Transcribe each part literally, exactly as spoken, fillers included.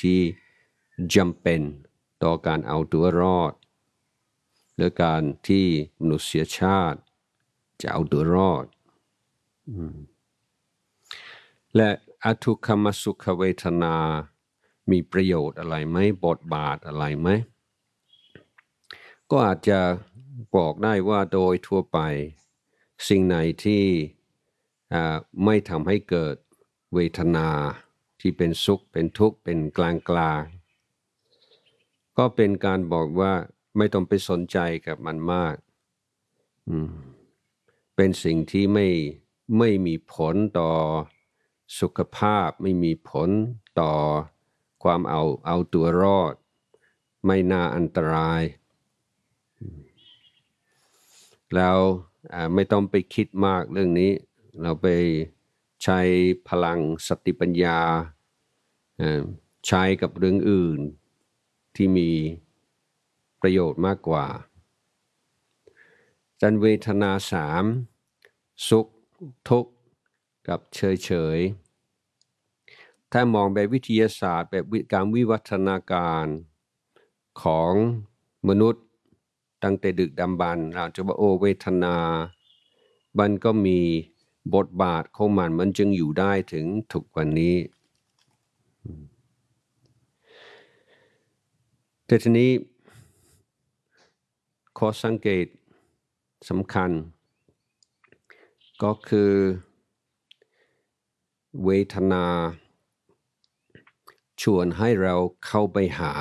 ที่จำเป็นต่อการเอาตัวรอดหรือการที่มนุษยชาติจะเอาตัวรอดและอทุกขมสุขเวทนามีประโยชน์อะไรไหมบทบาทอะไรไหมก็อาจจะบอกได้ว่าโดยทั่วไปสิ่งไหนที่ไม่ทำให้เกิดเวทนาที่เป็นสุขเป็นทุกข์เป็นกลางกลางก็เป็นการบอกว่าไม่ต้องไปสนใจกับมันมากเป็นสิ่งที่ไม่ไม่มีผลต่อสุขภาพไม่มีผลต่อความเอาเอาตัวรอดไม่น่าอันตรายแล้วไม่ต้องไปคิดมากเรื่องนี้เราไปใช้พลังสติปัญญาใช้กับเรื่องอื่นที่มีประโยชน์มากกว่าจันเวทนาสามสุขทุกข์กับเฉยเฉยถ้ามองแบบวิทยาศาสตร์แบบการวิวัฒนาการของมนุษย์ตั้งแต่ดึกดำบรรพ์เราจะว่าโอเวทนามันก็มีบทบาทของมันมันจึงอยู่ได้ถึงทุกวันนี้แต่ทีนี้ข้อสังเกตสำคัญก็คือเวทนาชวนให้เราเข้าไปหา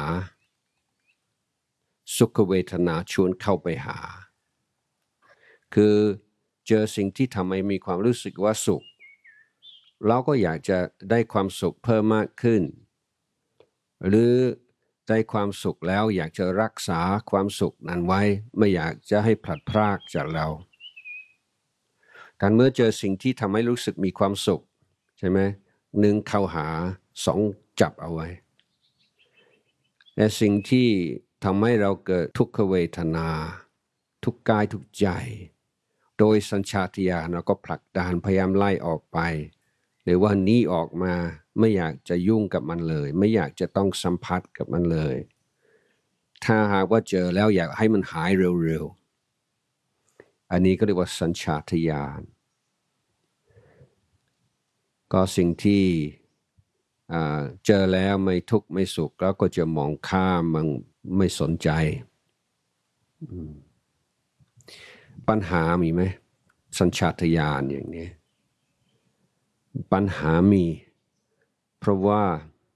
สุขเวทนาชวนเข้าไปหาคือเจอสิ่งที่ทำให้มีความรู้สึกว่าสุขเราก็อยากจะได้ความสุขเพิ่มมากขึ้นหรือได้ความสุขแล้วอยากจะรักษาความสุขนั้นไว้ไม่อยากจะให้พลัดพรากจากเราการเมื่อเจอสิ่งที่ทำให้รู้สึกมีความสุขใช่ไหมหนึ่งเข้าหาสองจับเอาไว้แต่สิ่งที่ทำให้เราเกิดทุกขเวทนาทุกกายทุกใจโดยสัญชาตญาณเราก็ผลักดันพยายามไล่ออกไปหรือว่าหนีออกมาไม่อยากจะยุ่งกับมันเลยไม่อยากจะต้องสัมผัสกับมันเลยถ้าหากว่าเจอแล้วอยากให้มันหายเร็วๆอันนี้ก็เรียกว่าสัญชาตญาณก็สิ่งที่เจอแล้วไม่ทุกข์ไม่สุขแล้วก็จะมองข้ามมันไม่สนใจปัญหามีไหมสัญชาตญาณอย่างนี้ปัญหามีเพราะว่า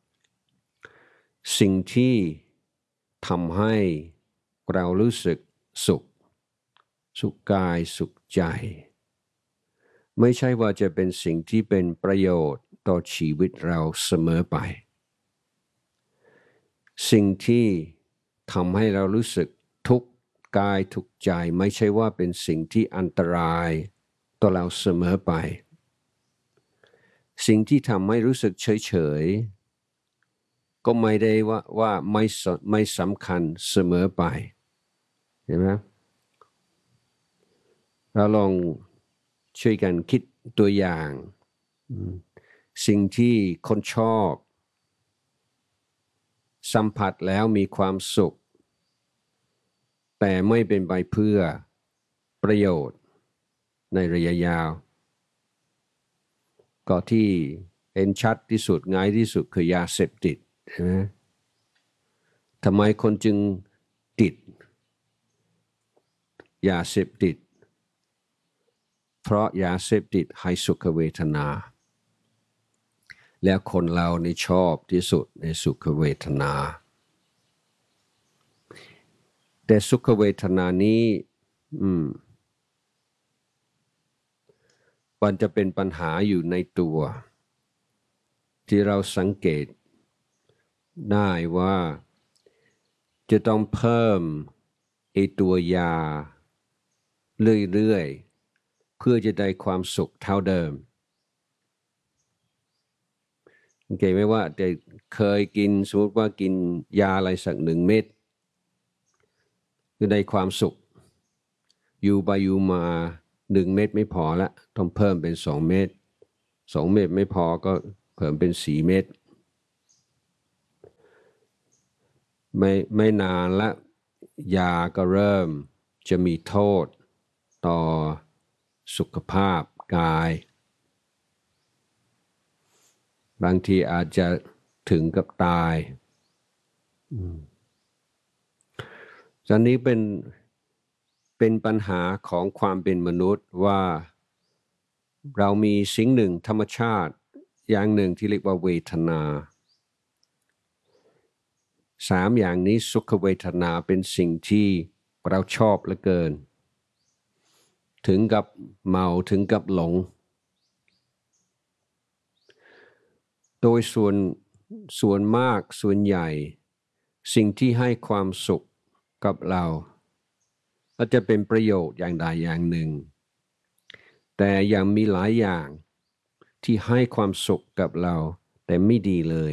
สิ่งที่ทำให้เรารู้สึกสุขสุขกายสุขใจไม่ใช่ว่าจะเป็นสิ่งที่เป็นประโยชน์ต่อชีวิตเราเสมอไปสิ่งที่ทำให้เรารู้สึกทุกข์กายทุกข์ใจไม่ใช่ว่าเป็นสิ่งที่อันตรายต่อเราเสมอไปสิ่งที่ทำให้รู้สึกเฉยๆก็ไม่ได้ว่าว่าไม่ไม่สำคัญเสมอไปเห็นไหมเราลองช่วยกันคิดตัวอย่างสิ่งที่คนชอบสัมผัสแล้วมีความสุขแต่ไม่เป็นไปเพื่อประโยชน์ในระยะยาวก็ที่เห็นชัดที่สุดง่ายที่สุดคือยาเสพติดใช่ไหมทำไมคนจึงติดยาเสพติดเพราะยาเสพติดให้สุขเวทนาแล้วคนเรานี่ชอบที่สุดในสุขเวทนาแต่สุขเวทนานี้อืมมันจะเป็นปัญหาอยู่ในตัวที่เราสังเกตได้ว่าจะต้องเพิ่มไอ้ตัวยาเรื่อยๆเพื่อจะได้ความสุขเท่าเดิมโอเคไหมว่าแต่เคยกินสมมติว่ากินยาอะไรสักหนึ่งเม็ดคือได้ความสุขอยู่ไปอยู่มาหนึ่งเม็ดไม่พอละต้องเพิ่มเป็นสองเม็ดสองเม็ดไม่พอก็เพิ่มเป็นสี่เม็ดไม่ไม่นานและยาก็เริ่มจะมีโทษต่อสุขภาพกายบางทีอาจจะถึงกับตายตอนนี้เป็นเป็นปัญหาของความเป็นมนุษย์ว่าเรามีสิ่งหนึ่งธรรมชาติอย่างหนึ่งที่เรียกว่าเวทนาสามอย่างนี้สุขเวทนาเป็นสิ่งที่เราชอบเหลือเกินถึงกับเมาถึงกับหลงโดยส่วนส่วนมากส่วนใหญ่สิ่งที่ให้ความสุขกับเราก็จะเป็นประโยชน์อย่างใดอย่างหนึ่งแต่ยังมีหลายอย่างที่ให้ความสุขกับเราแต่ไม่ดีเลย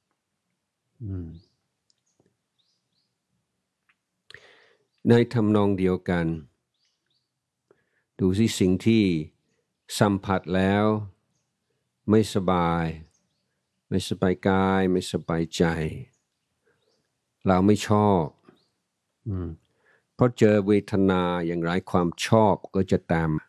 ในทำนองเดียวกันดูสิสิ่งที่สัมผัสแล้วไม่สบายไม่สบายกายไม่สบายใจเราไม่ชอบเพราะเจอเวทนาอย่างไรความชอบก็จะตาม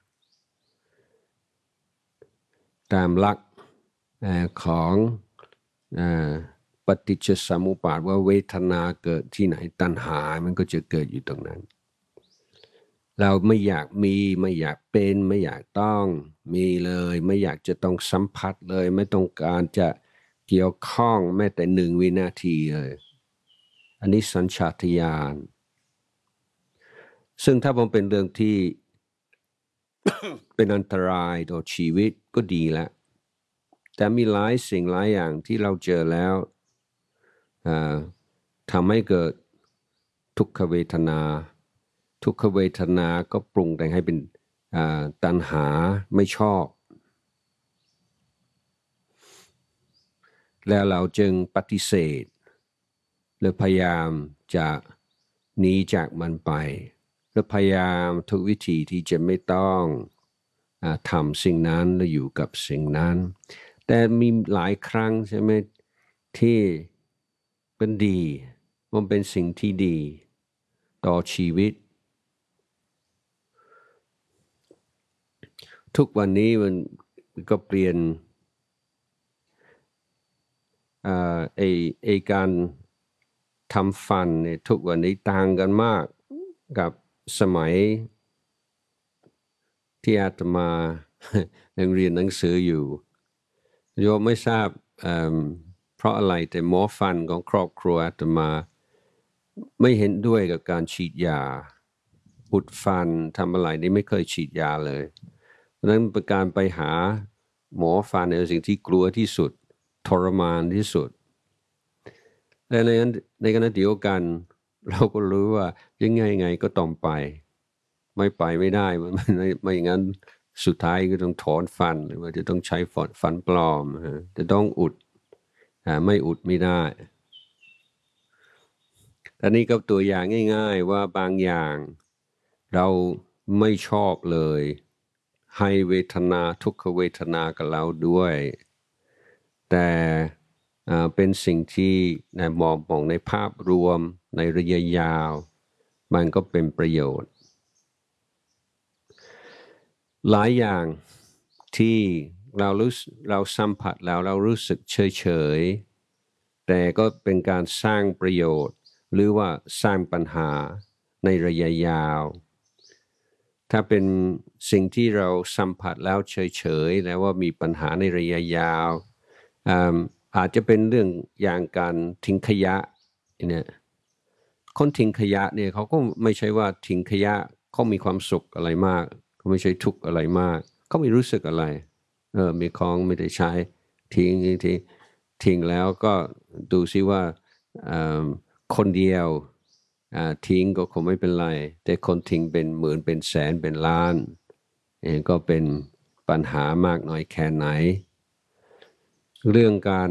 ตามหลักของปฏิจจสมุปบาทว่าเวทนาเกิดที่ไหนตัณหามันก็จะเกิดอยู่ตรงนั้นเราไม่อยากมีไม่อยากเป็นไม่อยากต้องมีเลยไม่อยากจะต้องสัมผัสเลยไม่ต้องการจะเกี่ยวข้องแม้แต่หนึ่งวินาทีเลยอันนี้สัญชาตญาณซึ่งถ้ามันเป็นเรื่องที่ เป็นอันตรายต่อชีวิตก็ดีแล้วแต่มีหลายสิ่งหลายอย่างที่เราเจอแล้วทำให้เกิดทุกขเวทนาทุกขเวทนาก็ปรุงแต่งให้เป็นตัณหาไม่ชอบแล้วเราจึงปฏิเสธหรือพยายามจะหนีจากมันไปหรือพยายามทุกวิธีที่จะไม่ต้องทำสิ่งนั้นหรืออยู่กับสิ่งนั้นแต่มีหลายครั้งใช่ไหมที่เป็นดีมันเป็นสิ่งที่ดีต่อชีวิตทุกวันนี้มันก็เปลี่ยนไอไอการทำฟันเนี่ยทุกวันนี้ต่างกันมากกับสมัยที่อาตมายังเรียนหนังสืออยู่โยมไม่ทราบเพราะอะไรแต่หมอฟันของครอบครัวอาตมาไม่เห็นด้วยกับการฉีดยาอุดฟันทำอะไรนี่ไม่เคยฉีดยาเลยเพราะฉะนั้นเป็นการไปหาหมอฟันเป็นสิ่งที่กลัวที่สุดทรมานที่สุดและในนั้นในขณะเดียวกันเราก็รู้ว่ายังไงไงก็ต้องไปไม่ไปไม่ได้มันไม่ไม่อย่างนั้นสุดท้ายก็ต้องถอนฟันหรือว่าจะต้องใช้ฟันฟันปลอมจะต้องอุดไม่อุดไม่ได้อันนี้ก็ตัวอย่างง่ายๆว่าบางอย่างเราไม่ชอบเลยให้เวทนาทุกขเวทนากับเราด้วยแต่เป็นสิ่งที่ในมองมองในภาพรวมในระยะยาวมันก็เป็นประโยชน์หลายอย่างที่เรารู้เราสัมผัสแล้วเรารู้สึกเฉยๆแต่ก็เป็นการสร้างประโยชน์หรือว่าสร้างปัญหาในระยะยาวถ้าเป็นสิ่งที่เราสัมผัสแล้วเฉยๆแล้วว่ามีปัญหาในระยะยาวอาจจะเป็นเรื่องอย่างการทิ้งขยะเนี่ยคนทิ้งขยะเนี่ยเขาก็ไม่ใช่ว่าทิ้งขยะเขามีความสุขอะไรมากเขาไม่ใช่ทุกข์อะไรมากเขาไม่รู้สึกอะไรเออมีของไม่ได้ใช้ทิ้งทิ้งทิ้งแล้วก็ดูซิว่าคนเดียวทิ้งก็คงไม่เป็นไรแต่คนทิ้งเป็นหมื่นเป็นแสนเป็นล้านเองก็เป็นปัญหามากน้อยแค่ไหนเรื่องการ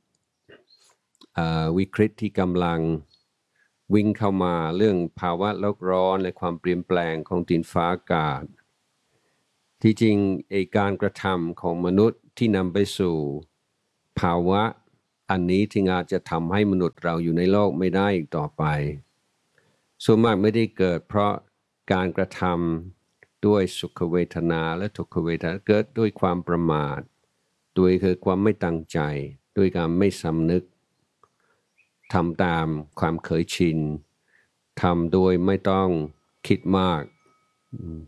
วิกฤตที่กำลังวิ่งเข้ามาเรื่องภาวะโลกร้อนและความเปลี่ยนแปลงของดินฟ้าอากาศที่จริงไอ้การกระทำของมนุษย์ที่นำไปสู่ภาวะอันนี้ที่อาจจะทำให้มนุษย์เราอยู่ในโลกไม่ได้อีกต่อไปส่วนมากไม่ได้เกิดเพราะการกระทำด้วยสุขเวทนาและทุกขเวทนาเกิดด้วยความประมาทด้วยคือความไม่ตั้งใจด้วยการไม่สำนึกทำตามความเคยชินทำโดยไม่ต้องคิดมาก